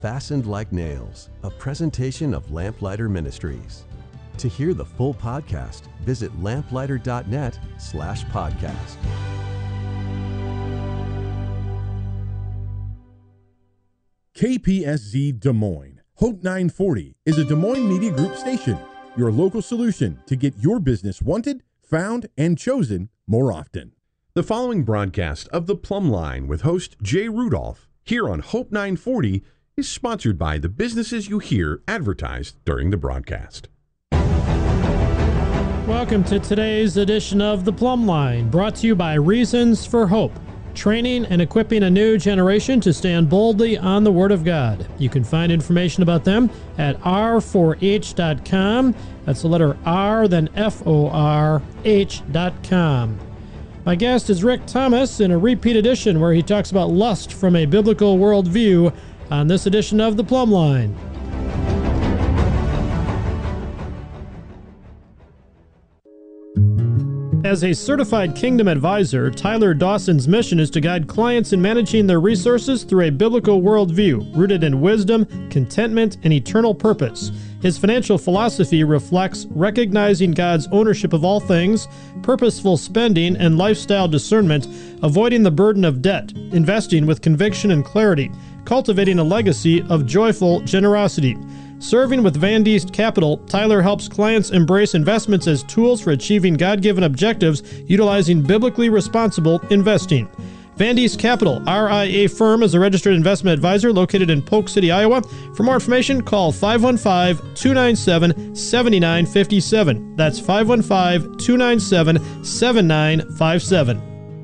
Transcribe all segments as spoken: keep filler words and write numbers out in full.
Fastened Like Nails, a presentation of Lamplighter Ministries. To hear the full podcast, visit lamplighter.net slash podcast. K P S Z Des Moines. Hope nine forty is a Des Moines Media Group station, your local solution to get your business wanted, found, and chosen more often. The following broadcast of The Plumb Line with host Jay Rudolph here on Hope nine forty is sponsored by the businesses you hear advertised during the broadcast. Welcome to today's edition of The Plumb Line, brought to you by Reasons for Hope, training and equipping a new generation to stand boldly on the Word of God. You can find information about them at R four H dot com. That's the letter R, then F O R H dot com. My guest is Rick Thomas in a repeat edition where he talks about lust from a biblical worldview on this edition of The Plumb Line. As a certified Kingdom advisor, Tyler Dawson's mission is to guide clients in managing their resources through a biblical worldview rooted in wisdom, contentment, and eternal purpose. His financial philosophy reflects recognizing God's ownership of all things, purposeful spending, and lifestyle discernment, avoiding the burden of debt, investing with conviction and clarity, cultivating a legacy of joyful generosity. Serving with Van Diest Capital, Tyler helps clients embrace investments as tools for achieving God-given objectives utilizing biblically responsible investing. Van Diest Capital, R I A firm, is a registered investment advisor located in Polk City, Iowa. For more information, call five one five, two nine seven, seven nine five seven. That's five one five, two nine seven, seven nine five seven.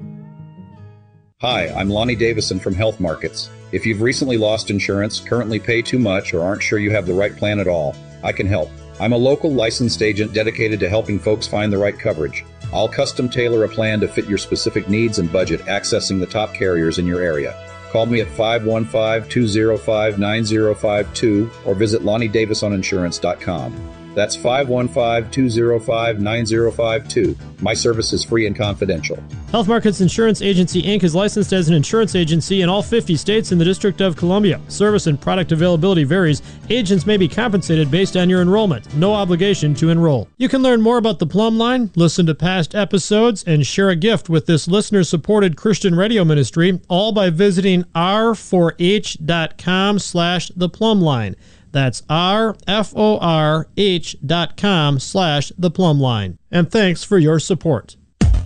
Hi, I'm Lonnie Davison from Health Markets. If you've recently lost insurance, currently pay too much, or aren't sure you have the right plan at all, I can help. I'm a local licensed agent dedicated to helping folks find the right coverage. I'll custom tailor a plan to fit your specific needs and budget, accessing the top carriers in your area. Call me at five one five, two zero five, nine zero five two or visit lonnie davison insurance dot com. That's five one five, two zero five, nine zero five two. My service is free and confidential. Health Markets Insurance Agency, Incorporated is licensed as an insurance agency in all fifty states and the District of Columbia. Service and product availability varies. Agents may be compensated based on your enrollment. No obligation to enroll. You can learn more about the Plumb Line, listen to past episodes, and share a gift with this listener-supported Christian radio ministry, all by visiting r four h dot com slash the Plumb Line. That's R F O R H dot com slash the Plumb Line. And thanks for your support.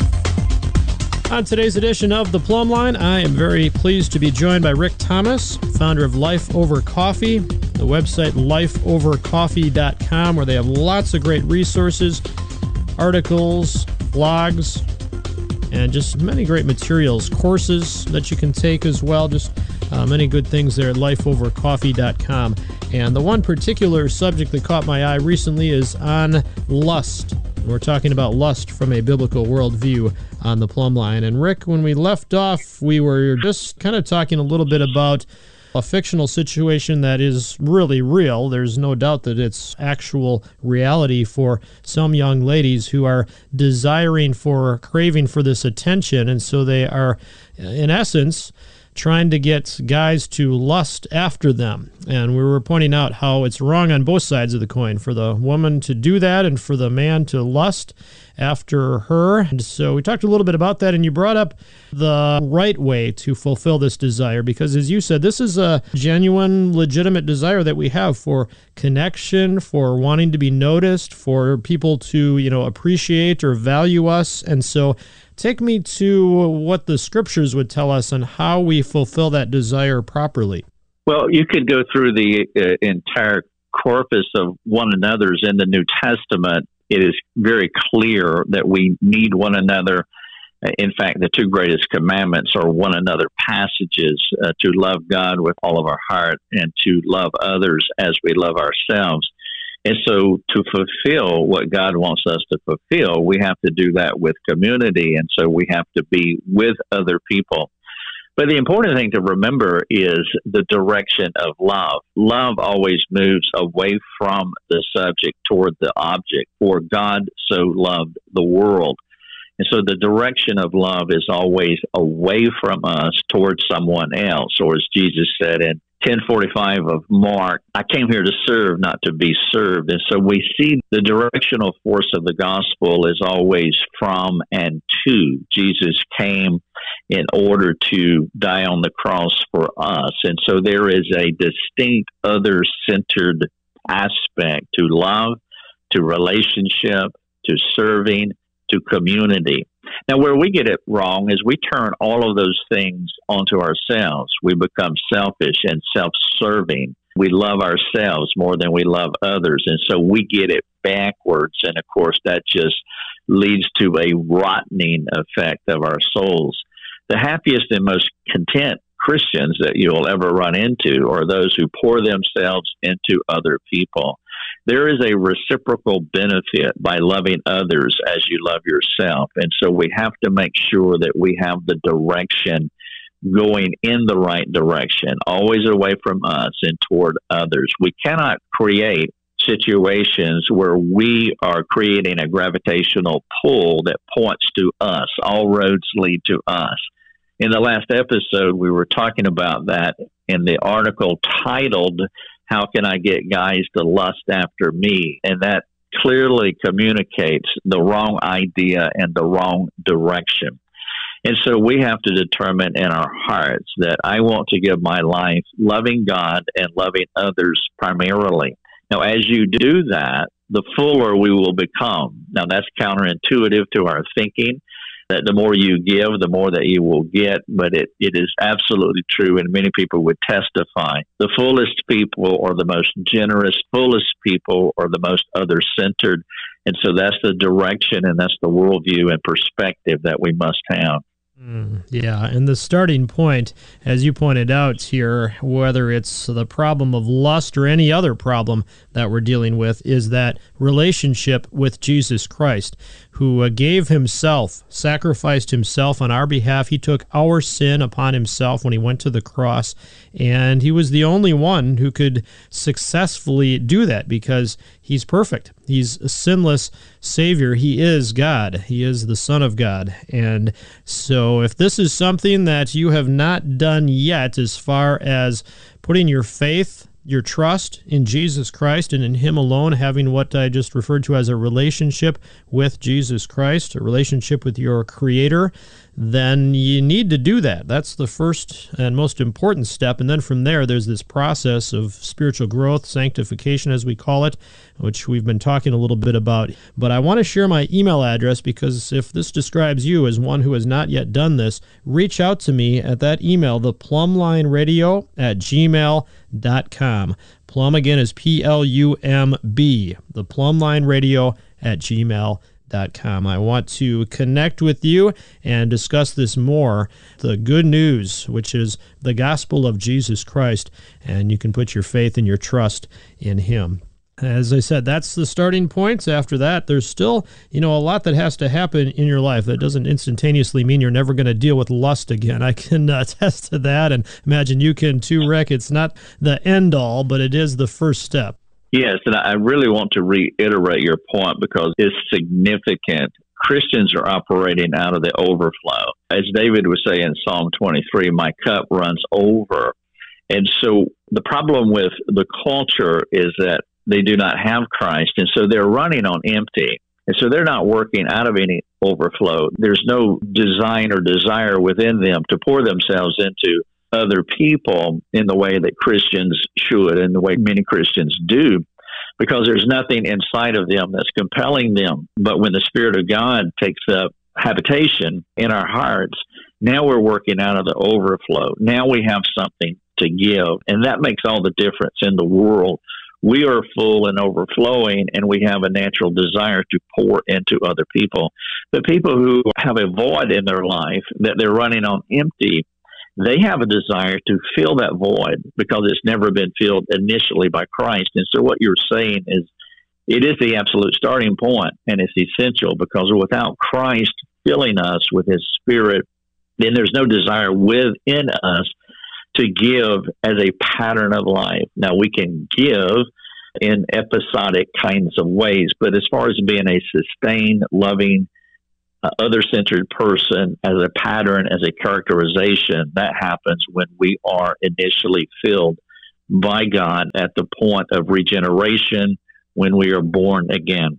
On today's edition of The Plumb Line, I am very pleased to be joined by Rick Thomas, founder of Life Over Coffee, the website life over coffee dot com, where they have lots of great resources, articles, blogs, and just many great materials, courses that you can take as well. Just uh, many good things there at life over coffee dot com. And the one particular subject that caught my eye recently is on lust. We're talking about lust from a biblical worldview on the Plumb Line. And Rick, when we left off, we were just kind of talking a little bit about a fictional situation that is really real. There's no doubt that it's actual reality for some young ladies who are desiring for, craving for this attention. And so they are, in essence, trying to get guys to lust after them. And we were pointing out how it's wrong on both sides of the coin, for the woman to do that and for the man to lust after her. And so we talked a little bit about that, and you brought up the right way to fulfill this desire, because as you said, this is a genuine, legitimate desire that we have for connection, for wanting to be noticed, for people to, you know, appreciate or value us. And so take me to what the scriptures would tell us on how we fulfill that desire properly. Well, you could go through the uh, entire corpus of one another's in the New Testament. It is very clear that we need one another. In fact, the two greatest commandments are one another passages, uh, to love God with all of our heart and to love others as we love ourselves. And so to fulfill what God wants us to fulfill, we have to do that with community. And so we have to be with other people. But the important thing to remember is the direction of love. Love always moves away from the subject toward the object. For God so loved the world. And so the direction of love is always away from us towards someone else. Or as Jesus said in ten forty-five of Mark, I came here to serve, not to be served. And so we see the directional force of the gospel is always from and to. Jesus came in order to die on the cross for us. And so there is a distinct other-centered aspect to love, to relationship, to serving, to community. Now, where we get it wrong is we turn all of those things onto ourselves. We become selfish and self-serving. We love ourselves more than we love others. And so we get it backwards. And of course, that just leads to a rotting effect of our souls. The happiest and most content Christians that you'll ever run into are those who pour themselves into other people. There is a reciprocal benefit by loving others as you love yourself. And so we have to make sure that we have the direction going in the right direction, always away from us and toward others. We cannot create situations where we are creating a gravitational pull that points to us. All roads lead to us. In the last episode, we were talking about that in the article titled, "How Can I Get Guys to Lust After Me?" And that clearly communicates the wrong idea and the wrong direction. And so we have to determine in our hearts that I want to give my life loving God and loving others primarily. Now, as you do that, the fuller we will become. Now, that's counterintuitive to our thinking, that the more you give, the more that you will get, but it, it is absolutely true, and many people would testify. The fullest people are the most generous, fullest people are the most other-centered, and so that's the direction and that's the worldview and perspective that we must have. Mm, yeah, and the starting point, as you pointed out here, whether it's the problem of lust or any other problem that we're dealing with, is that relationship with Jesus Christ, who uh, gave himself, sacrificed himself on our behalf. He took our sin upon himself when he went to the cross, and he was the only one who could successfully do that because he's perfect. He's a sinless Savior. He is God. He is the Son of God. And so if this is something that you have not done yet as far as putting your faith, your trust in Jesus Christ and in him alone, having what I just referred to as a relationship with Jesus Christ, a relationship with your Creator, then you need to do that. That's the first and most important step. And then from there, there's this process of spiritual growth, sanctification, as we call it, which we've been talking a little bit about. But I want to share my email address because if this describes you as one who has not yet done this, reach out to me at that email, the plumline radio at gmail dot com. Plum, again, is P L U M B, the plumline radio at gmail dot com. I want to connect with you and discuss this more. The good news, which is the gospel of Jesus Christ, and you can put your faith and your trust in him. As I said, that's the starting points. After that, there's still, you know, a lot that has to happen in your life. That doesn't instantaneously mean you're never going to deal with lust again. I can uh, attest to that, and imagine you can too, Rick. It's not the end all, but it is the first step. Yes, and I really want to reiterate your point because it's significant. Christians are operating out of the overflow. As David would say in Psalm twenty-three, my cup runs over. And so the problem with the culture is that they do not have Christ, and so they're running on empty. And so they're not working out of any overflow. There's no design or desire within them to pour themselves into other people in the way that Christians should and the way many Christians do, because there's nothing inside of them that's compelling them. But when the Spirit of God takes up habitation in our hearts, now we're working out of the overflow. Now we have something to give, and that makes all the difference in the world. We are full and overflowing, and we have a natural desire to pour into other people. The people who have a void in their life, that they're running on empty, they have a desire to fill that void because it's never been filled initially by Christ. And so what you're saying is it is the absolute starting point, and it's essential because without Christ filling us with his Spirit, then there's no desire within us to give as a pattern of life. Now, we can give in episodic kinds of ways, but as far as being a sustained, loving, uh, other-centered person as a pattern, as a characterization, that happens when we are initially filled by God at the point of regeneration when we are born again.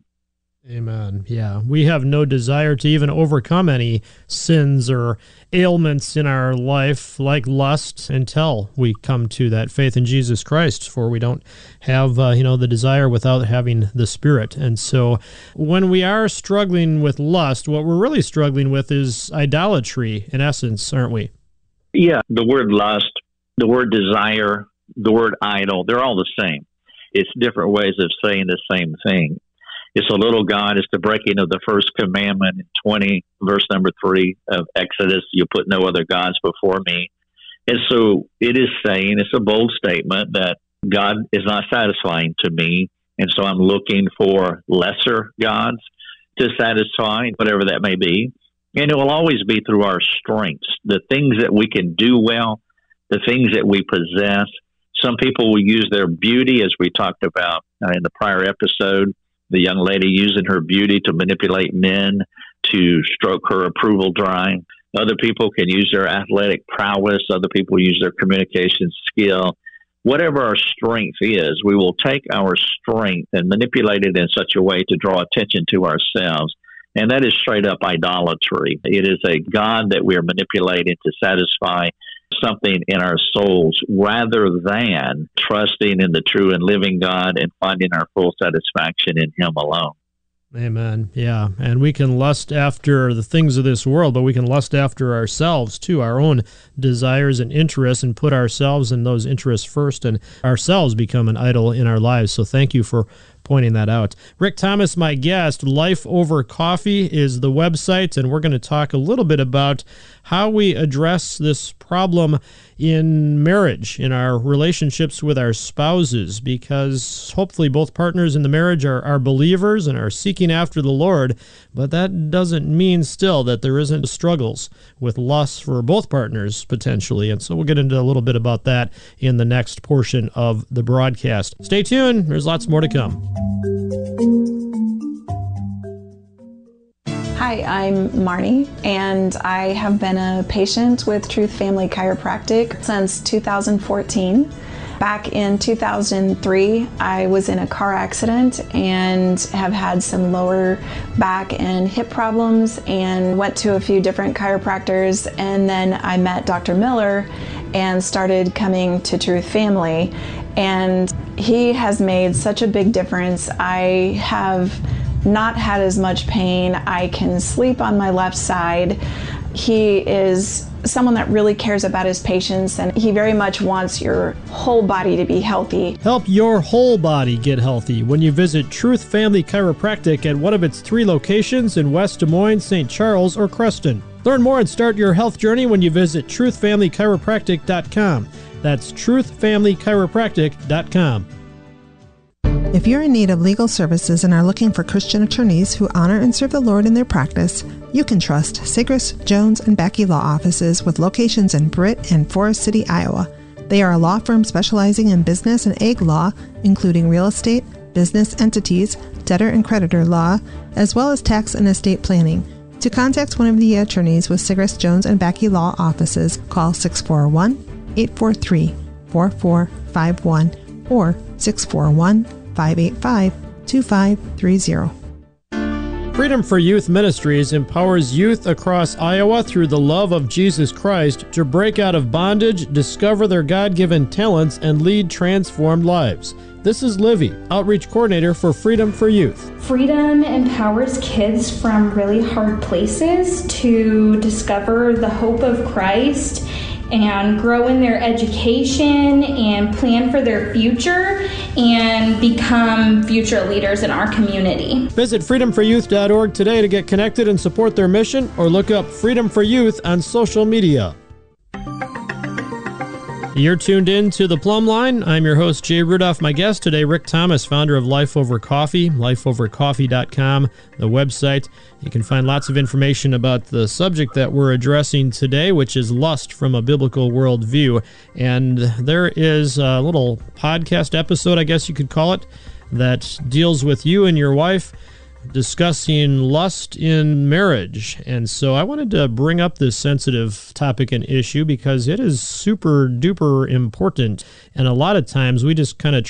Amen. Yeah. We have no desire to even overcome any sins or ailments in our life like lust until we come to that faith in Jesus Christ, for we don't have, uh, you know, the desire without having the Spirit. And so when we are struggling with lust, what we're really struggling with is idolatry in essence, aren't we? Yeah. The word lust, the word desire, the word idol, they're all the same. It's different ways of saying the same thing. It's a little God. It's the breaking of the first commandment in twenty, verse number three of Exodus. You put no other gods before me. And so it is saying, it's a bold statement that God is not satisfying to me. And so I'm looking for lesser gods to satisfy, whatever that may be. And it will always be through our strengths, the things that we can do well, the things that we possess. Some people will use their beauty, as we talked about uh, in the prior episode. The young lady using her beauty to manipulate men to stroke her approval drive. Other people can use their athletic prowess. Other people use their communication skill. Whatever our strength is, we will take our strength and manipulate it in such a way to draw attention to ourselves. And that is straight up idolatry. It is a God that we are manipulating to satisfy something in our souls rather than trusting in the true and living God and finding our full satisfaction in Him alone. Amen. Yeah. And we can lust after the things of this world, but we can lust after ourselves too, our own desires and interests, and put ourselves and those interests first, and ourselves become an idol in our lives. So thank you for pointing that out. Rick Thomas, my guest. Life Over Coffee is the website, and we're going to talk a little bit about how we address this problem in marriage, in our relationships with our spouses, because hopefully both partners in the marriage are, are believers and are seeking after the Lord, but that doesn't mean still that there isn't struggles with lust for both partners potentially, and so we'll get into a little bit about that in the next portion of the broadcast. Stay tuned. There's lots more to come. Hi, I'm Marnie, and I have been a patient with Truth Family Chiropractic since two thousand fourteen. Back in two thousand three, I was in a car accident and have had some lower back and hip problems, and went to a few different chiropractors, and then I met Doctor Miller and started coming to Truth Family, and he has made such a big difference. I have not had as much pain. I can sleep on my left side. He is someone that really cares about his patients, and he very much wants your whole body to be healthy. Help your whole body get healthy when you visit Truth Family Chiropractic at one of its three locations in West Des Moines, Saint Charles, or Creston. Learn more and start your health journey when you visit truth family chiropractic dot com. That's truth family chiropractic dot com. If you're in need of legal services and are looking for Christian attorneys who honor and serve the Lord in their practice, you can trust Sigris, Jones, and Backey Law Offices with locations in Britt and Forest City, Iowa. They are a law firm specializing in business and ag law, including real estate, business entities, debtor and creditor law, as well as tax and estate planning. To contact one of the attorneys with Sigris, Jones, and Backey Law Offices, call six four one, eight four three, four four five one or six four one, five eight five, two five three zero. Freedom for Youth Ministries empowers youth across Iowa through the love of Jesus Christ to break out of bondage, discover their God-given talents, and lead transformed lives. This is Livy, Outreach Coordinator for Freedom for Youth. Freedom empowers kids from really hard places to discover the hope of Christ and grow in their education and plan for their future and become future leaders in our community. Visit freedom for youth dot org today to get connected and support their mission, or look up Freedom for Youth on social media. You're tuned in to The Plumb Line. I'm your host, Jay Rudolph. My guest today, Rick Thomas, founder of Life Over Coffee, life over coffee dot com, the website. You can find lots of information about the subject that we're addressing today, which is lust from a biblical worldview. And there is a little podcast episode, I guess you could call it, that deals with you and your wife discussing lust in marriage. And so I wanted to bring up this sensitive topic and issue because it is super duper important. And a lot of times we just kind of